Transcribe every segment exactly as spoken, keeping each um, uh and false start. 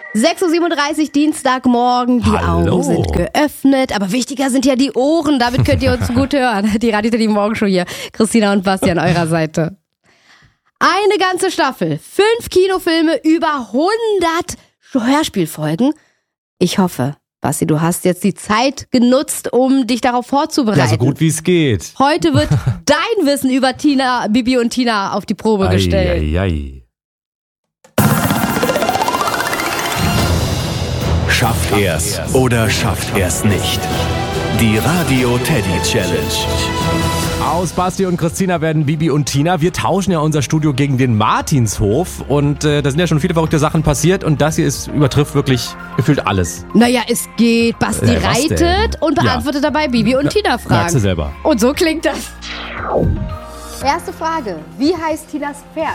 sechs Uhr siebenunddreißig, Dienstagmorgen, die Hallo. Augen sind geöffnet, aber wichtiger sind ja die Ohren, damit könnt ihr uns gut hören. Die Radio Teddy Morgenshow hier, Christina und Basti an eurer Seite. Eine ganze Staffel, fünf Kinofilme, über hundert Hörspielfolgen. Ich hoffe, Basti, du hast jetzt die Zeit genutzt, um dich darauf vorzubereiten. Ja, so gut wie es geht. Heute wird dein Wissen über Tina, Bibi und Tina auf die Probe Ei, gestellt. ei, ei. Schafft er's oder schafft er's nicht? Die Radio Teddy Challenge. Aus Basti und Christina werden Bibi und Tina. Wir tauschen ja unser Studio gegen den Martinshof. Und äh, da sind ja schon viele verrückte Sachen passiert. Und das hier ist, übertrifft wirklich gefühlt alles. Naja, es geht. Basti Äh, was reitet denn? und beantwortet dabei Bibi und Tina Merkst du Fragen. selber. Und so klingt das. Erste Frage. Wie heißt Tinas Pferd?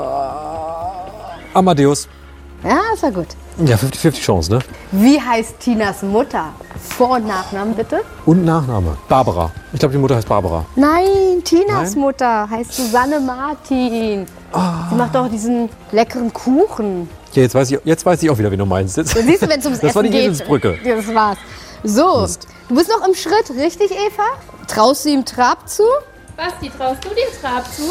Amadeus. Ja, das war gut. Ja, fünfzig fünfzig Chance, ne? Wie heißt Tinas Mutter? Vor- und Nachnamen bitte? Und Nachname. Barbara. Ich glaube, die Mutter heißt Barbara. Nein, Tinas Nein? Mutter heißt Susanne Martin. Sie macht doch diesen leckeren Kuchen. Ja, jetzt weiß ich, jetzt weiß ich auch wieder, wen du meinst. Jetzt. Siehst du, wenn es ums Das Essen war die geht. Eselsbrücke. Ja, das war's. So, Mist. du bist noch im Schritt, richtig, Eva? Traust du ihm Trab zu? Basti, traust du den Trab zu?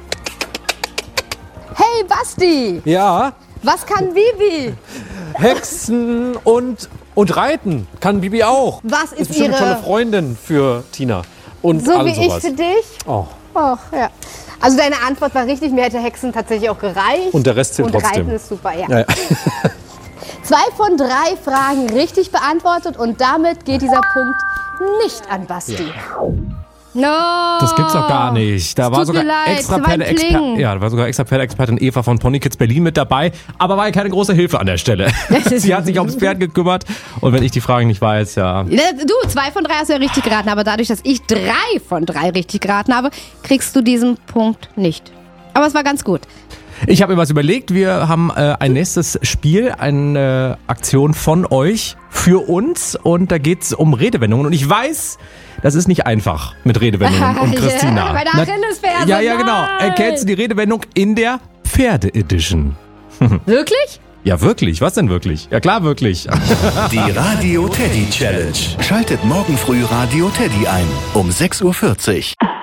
Hey, Basti, Ja, was kann Bibi? Hexen und, und Reiten kann Bibi auch. Was Ist ist bestimmt eine ihre... tolle Freundin für Tina. Und So all wie ich sowas. für dich? Oh. Och, ja. Also deine Antwort war richtig, mir hätte Hexen tatsächlich auch gereicht. Und der Rest zählt Und trotzdem. Reiten ist super, ja. Ja, ja. Zwei von drei Fragen richtig beantwortet und damit geht dieser Punkt nicht an Basti. No, Das gibt's doch gar nicht. Da Es war tut sogar mir leid, extra es war ein Pferde-Expertin. Kling. Ja, da war sogar extra Pferde-Expertin Eva von Pony Kids Berlin mit dabei. Aber war ja keine große Hilfe an der Stelle. Sie hat sich ums Pferd gekümmert. Und wenn ich die Fragen nicht weiß, ja. Du, zwei von drei hast du ja richtig geraten, aber dadurch, dass ich drei von drei richtig geraten habe, kriegst du diesen Punkt nicht. Aber es war ganz gut. Ich habe mir was überlegt. Wir haben äh, ein nächstes Spiel, eine Aktion von euch für uns. Und da geht's um Redewendungen. Und ich weiß, das ist nicht einfach mit Redewendungen und Christina. Ja, bei der Na- Achillesferse, Ja, ja, genau. nein. Erkennst du die Redewendung in der Pferde-Edition? Wirklich? Ja, wirklich. Was denn wirklich? Ja, klar, wirklich. Die Radio Teddy Challenge. Schaltet morgen früh Radio Teddy ein um sechs Uhr vierzig.